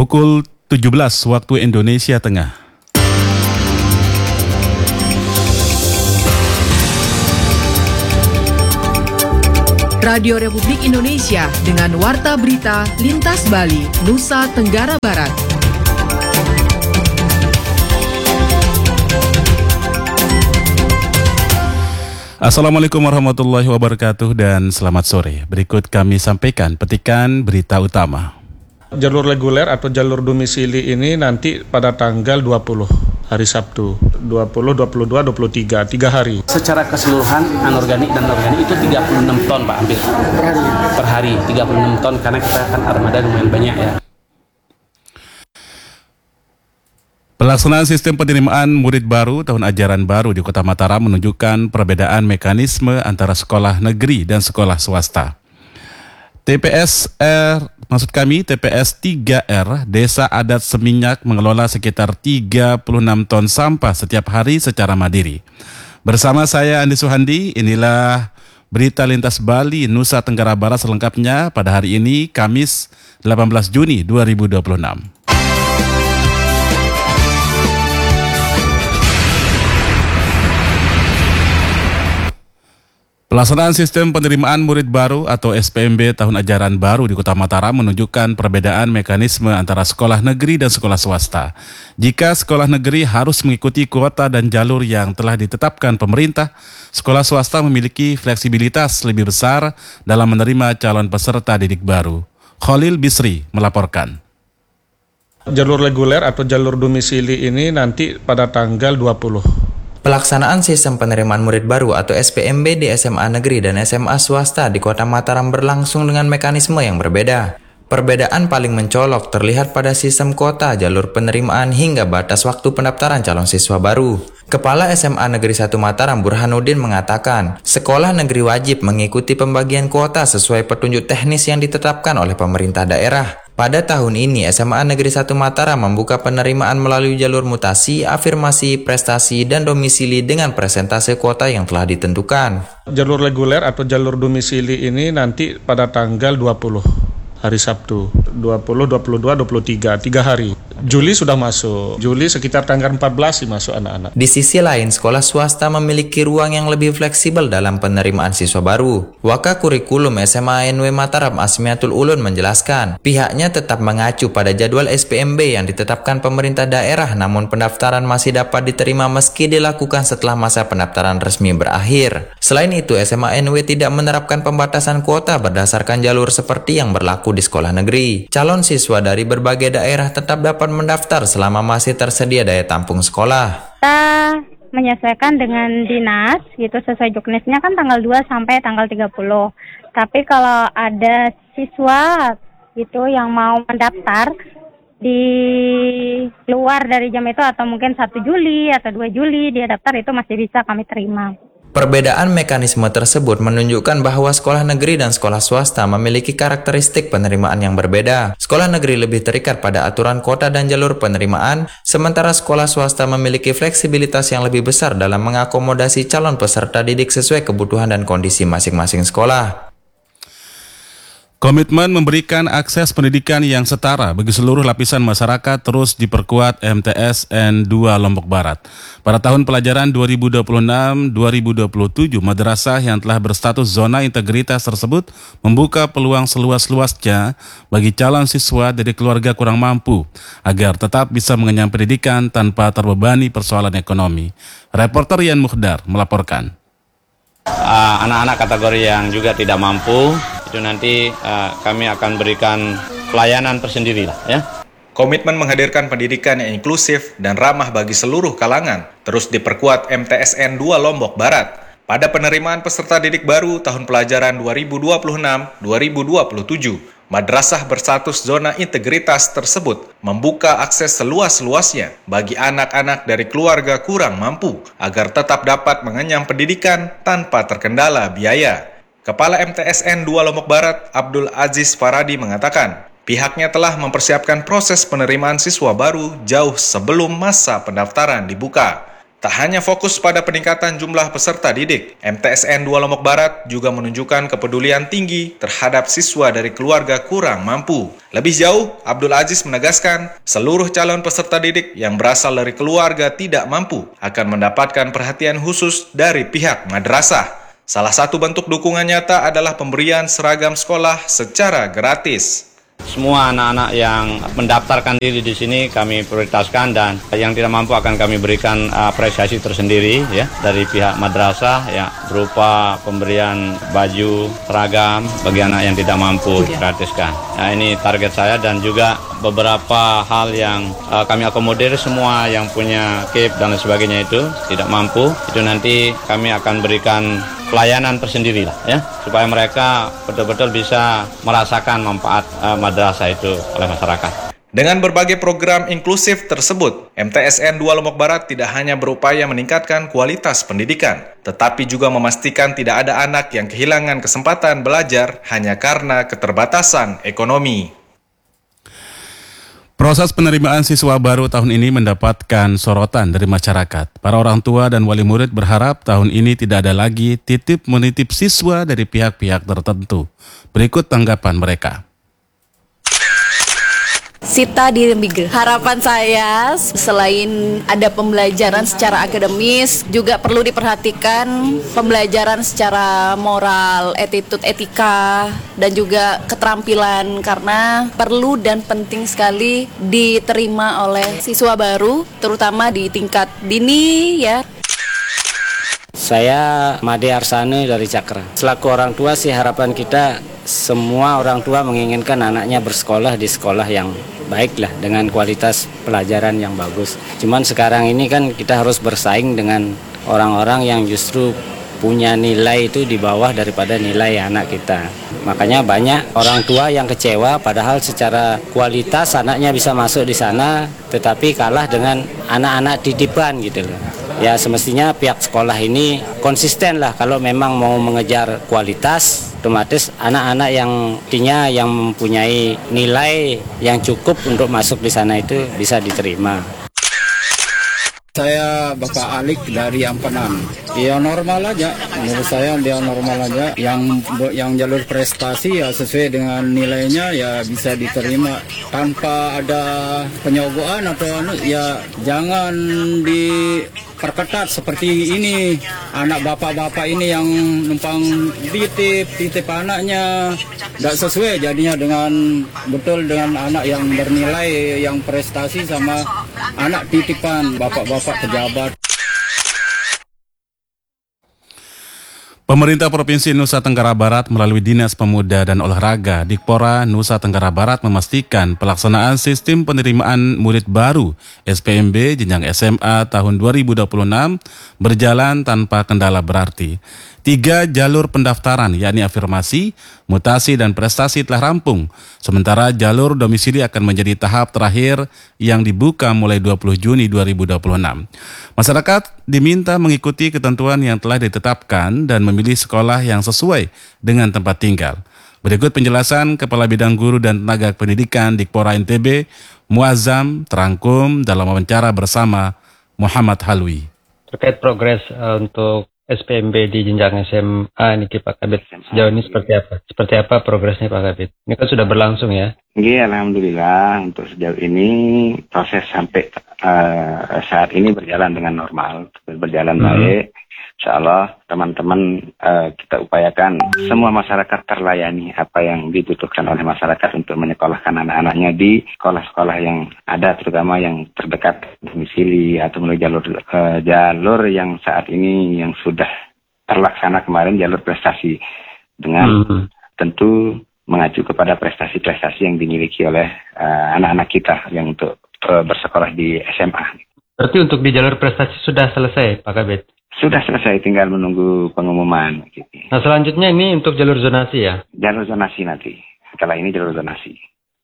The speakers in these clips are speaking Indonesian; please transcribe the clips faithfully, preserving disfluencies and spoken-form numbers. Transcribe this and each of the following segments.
Pukul tujuh belas waktu Indonesia Tengah. Radio Republik Indonesia dengan Warta Berita Lintas Bali, Nusa Tenggara Barat. Assalamualaikum warahmatullahi wabarakatuh dan selamat sore. Berikut kami sampaikan petikan berita utama. Jalur reguler atau jalur domisili ini nanti pada tanggal dua puluh hari Sabtu, dua puluh, dua puluh dua, dua puluh tiga, tiga hari. Secara keseluruhan anorganik dan organik itu tiga puluh enam ton Pak, hampir per hari. Per hari tiga puluh enam ton karena kita akan armada lumayan banyak ya. Pelaksanaan sistem penerimaan murid baru tahun ajaran baru di Kota Mataram menunjukkan perbedaan mekanisme antara sekolah negeri dan sekolah swasta. T P S R, maksud kami T P S tiga R, Desa Adat Seminyak mengelola sekitar tiga puluh enam ton sampah setiap hari secara mandiri. Bersama saya Andi Suhandi, inilah berita lintas Bali, Nusa Tenggara Barat selengkapnya pada hari ini, Kamis delapan belas Juni dua ribu dua puluh enam. Pelaksanaan sistem penerimaan murid baru atau S P M B tahun ajaran baru di Kota Mataram menunjukkan perbedaan mekanisme antara sekolah negeri dan sekolah swasta. Jika sekolah negeri harus mengikuti kuota dan jalur yang telah ditetapkan pemerintah, sekolah swasta memiliki fleksibilitas lebih besar dalam menerima calon peserta didik baru. Khalil Bisri melaporkan. Jalur reguler atau jalur domisili ini nanti pada tanggal dua puluh. Pelaksanaan sistem penerimaan murid baru atau S P M B di S M A negeri dan S M A swasta di Kota Mataram berlangsung dengan mekanisme yang berbeda. Perbedaan paling mencolok terlihat pada sistem kuota, jalur penerimaan hingga batas waktu pendaftaran calon siswa baru. Kepala S M A Negeri satu Mataram Burhanuddin mengatakan, sekolah negeri wajib mengikuti pembagian kuota sesuai petunjuk teknis yang ditetapkan oleh pemerintah daerah. Pada tahun ini, S M A Negeri satu Mataram membuka penerimaan melalui jalur mutasi, afirmasi, prestasi, dan domisili dengan presentase kuota yang telah ditentukan. Jalur reguler atau jalur domisili ini nanti pada tanggal dua puluh hari Sabtu, dua puluh, dua puluh dua, dua puluh tiga, tiga hari. Juli sudah masuk, Juli sekitar tanggal empat belas sih masuk anak-anak. Di sisi lain, sekolah swasta memiliki ruang yang lebih fleksibel dalam penerimaan siswa baru. Wakakurikulum S M A N W Mataram Asmiatul Ulun menjelaskan, pihaknya tetap mengacu pada jadwal S P M B yang ditetapkan pemerintah daerah, namun pendaftaran masih dapat diterima meski dilakukan setelah masa pendaftaran resmi berakhir. Selain itu, S M A N W tidak menerapkan pembatasan kuota berdasarkan jalur seperti yang berlaku di sekolah negeri. Calon siswa dari berbagai daerah tetap dapat mendaftar selama masih tersedia daya tampung sekolah. Kita menyesuaikan dengan dinas, gitu, sesuai juknisnya kan tanggal dua sampai tanggal tiga puluh. Tapi kalau ada siswa gitu yang mau mendaftar di luar dari jam itu atau mungkin satu Juli atau dua Juli dia daftar, itu masih bisa kami terima. Perbedaan mekanisme tersebut menunjukkan bahwa sekolah negeri dan sekolah swasta memiliki karakteristik penerimaan yang berbeda. Sekolah negeri lebih terikat pada aturan kuota dan jalur penerimaan, sementara sekolah swasta memiliki fleksibilitas yang lebih besar dalam mengakomodasi calon peserta didik sesuai kebutuhan dan kondisi masing-masing sekolah. Komitmen memberikan akses pendidikan yang setara bagi seluruh lapisan masyarakat terus diperkuat M T S N dua Lombok Barat. Pada tahun pelajaran dua ribu dua puluh enam dua ribu dua puluh tujuh, madrasah yang telah berstatus zona integritas tersebut membuka peluang seluas-luasnya bagi calon siswa dari keluarga kurang mampu agar tetap bisa mengenyam pendidikan tanpa terbebani persoalan ekonomi. Reporter Yan Muhdar melaporkan. Uh, anak-anak kategori yang juga tidak mampu itu nanti uh, kami akan berikan pelayanan tersendiri lah ya. Komitmen menghadirkan pendidikan yang inklusif dan ramah bagi seluruh kalangan terus diperkuat M T S N dua Lombok Barat. Pada penerimaan peserta didik baru tahun pelajaran dua ribu dua puluh enam dua ribu dua puluh tujuh, madrasah berstatus zona integritas tersebut membuka akses seluas-luasnya bagi anak-anak dari keluarga kurang mampu agar tetap dapat mengenyam pendidikan tanpa terkendala biaya. Kepala M T S N dua Lombok Barat, Abdul Aziz Faradi mengatakan, pihaknya telah mempersiapkan proses penerimaan siswa baru jauh sebelum masa pendaftaran dibuka. Tak hanya fokus pada peningkatan jumlah peserta didik, M T S N dua Lombok Barat juga menunjukkan kepedulian tinggi terhadap siswa dari keluarga kurang mampu. Lebih jauh, Abdul Aziz menegaskan seluruh calon peserta didik yang berasal dari keluarga tidak mampu akan mendapatkan perhatian khusus dari pihak madrasah. Salah satu bentuk dukungan nyata adalah pemberian seragam sekolah secara gratis. Semua anak-anak yang mendaftarkan diri di sini kami prioritaskan dan yang tidak mampu akan kami berikan apresiasi tersendiri ya dari pihak madrasah ya berupa pemberian baju, seragam bagi anak yang tidak mampu gratiskan. Nah, ini target saya dan juga beberapa hal yang uh, kami akomodir semua yang punya K I P dan sebagainya itu tidak mampu itu nanti kami akan berikan pelayanan tersendiri lah ya supaya mereka betul-betul bisa merasakan manfaat uh, madrasah itu oleh masyarakat. Dengan berbagai program inklusif tersebut, M T S N dua Lombok Barat tidak hanya berupaya meningkatkan kualitas pendidikan, tetapi juga memastikan tidak ada anak yang kehilangan kesempatan belajar hanya karena keterbatasan ekonomi. Proses penerimaan siswa baru tahun ini mendapatkan sorotan dari masyarakat. Para orang tua dan wali murid berharap tahun ini tidak ada lagi titip menitip siswa dari pihak-pihak tertentu. Berikut tanggapan mereka. Sita di Rembige. Harapan saya selain ada pembelajaran secara akademis juga perlu diperhatikan pembelajaran secara moral, attitude, etika dan juga keterampilan karena perlu dan penting sekali diterima oleh siswa baru terutama di tingkat dini ya. Saya Made Arsane dari Cakra. Selaku orang tua sih harapan kita semua orang tua menginginkan anaknya bersekolah di sekolah yang baik lah dengan kualitas pelajaran yang bagus. Cuman sekarang ini kan kita harus bersaing dengan orang-orang yang justru punya nilai itu di bawah daripada nilai anak kita. Makanya banyak orang tua yang kecewa padahal secara kualitas anaknya bisa masuk di sana tetapi kalah dengan anak-anak titipan gitu loh. Ya semestinya pihak sekolah ini konsisten lah kalau memang mau mengejar kualitas, otomatis anak-anak yang artinya yang mempunyai nilai yang cukup untuk masuk di sana itu bisa diterima. Saya Bapak Alik dari Ampenan. Ya normal aja, menurut saya dia normal aja. Yang yang jalur prestasi ya sesuai dengan nilainya ya bisa diterima tanpa ada penyogokan atau anu ya jangan diperketat seperti ini. Anak bapak-bapak ini yang numpang titip titip anaknya tidak sesuai jadinya dengan betul dengan anak yang bernilai yang prestasi sama anak titipan bapak-bapak pejabat. Pemerintah Provinsi Nusa Tenggara Barat melalui Dinas Pemuda dan Olahraga Dikpora Nusa Tenggara Barat memastikan pelaksanaan sistem penerimaan murid baru S P M B jenjang S M A tahun dua ribu dua puluh enam berjalan tanpa kendala berarti. Tiga jalur pendaftaran yakni afirmasi, mutasi, dan prestasi telah rampung. Sementara jalur domisili akan menjadi tahap terakhir yang dibuka mulai dua puluh Juni dua ribu dua puluh enam. Masyarakat diminta mengikuti ketentuan yang telah ditetapkan dan memilih sekolah yang sesuai dengan tempat tinggal. Berikut penjelasan Kepala Bidang Guru dan Tenaga Pendidikan Dikpora N T B, Muazzam, terangkum dalam wawancara bersama Muhammad Halwi. Terkait progres uh, untuk S P M B di jenjang S M A ini Pak Kabit, sejauh ini seperti apa? Seperti apa progresnya Pak Kabit? Ini kan sudah berlangsung ya? Iya, alhamdulillah untuk sejauh ini proses sampai uh, saat ini berjalan dengan normal, berjalan hmm. baik. Insya Allah teman-teman uh, kita upayakan semua masyarakat terlayani apa yang dibutuhkan oleh masyarakat untuk menyekolahkan anak-anaknya di sekolah-sekolah yang ada, terutama yang terdekat domisili atau melalui jalur uh, jalur yang saat ini yang sudah terlaksana kemarin, jalur prestasi dengan hmm. tentu mengacu kepada prestasi-prestasi yang dimiliki oleh uh, anak-anak kita yang untuk uh, bersekolah di S M A. Berarti untuk di jalur prestasi sudah selesai Pak Kabit? Sudah selesai, tinggal menunggu pengumuman. Gitu. Nah selanjutnya ini untuk jalur zonasi ya? Jalur zonasi nanti, setelah ini jalur zonasi.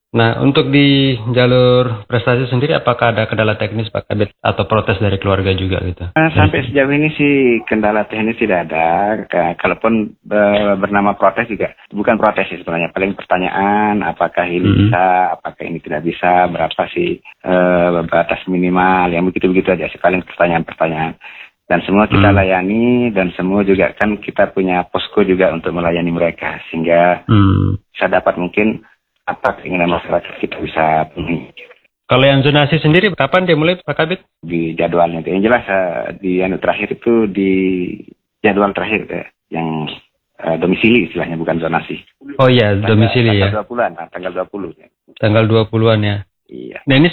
Nah, untuk di jalur prestasi sendiri, apakah ada kendala teknis Pak Kabit atau protes dari keluarga juga gitu? Nah, sampai sejauh ini sih kendala teknis tidak ada. Ka- Kalaupun eh, bernama protes juga bukan protes sih sebenarnya. Paling pertanyaan, apakah ini Hmm. bisa, apakah ini tidak bisa, berapa sih eh, batas minimal, yang begitu-begitu aja sih paling pertanyaan-pertanyaan. Dan semua kita Hmm. layani, dan semua juga kan kita punya posko juga untuk melayani mereka, sehingga Hmm. bisa dapat mungkin apa keinginan masyarakat kita bisa penuhi. Kalau yang zonasi sendiri, kapan dia mulai Pak Kabit? Di jadwalnya itu. Yang jelas eh, di anu terakhir itu di jadwal terakhir eh, yang eh, domisili istilahnya, bukan zonasi. Oh iya, domisili tanggal ya. dua puluhan, nah, tanggal dua puluh. Tanggal dua puluhan ya. Iya. Nah ini